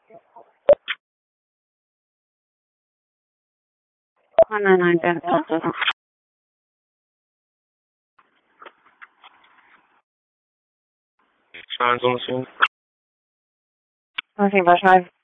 Non, non, certo. Schauen Sie uns hin. Assim, vais mais